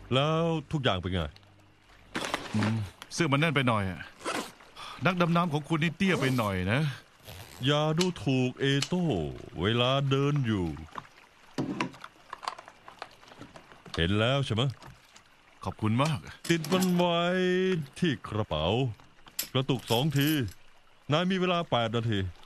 แล้วทุกอย่างเป็นไงเสื้อมันแน่นไปหน่อยนักดำน้ำของคุณนี่เตี้ยไปหน่อยนะอย่าดูถูกเอโต้เวลาเดินอยู่ เห็นแล้วใช่ไหมขอบคุณมากติดมันไว้ที่กระเป๋า กระตุก2 ทีนายมีเวลา8 นาที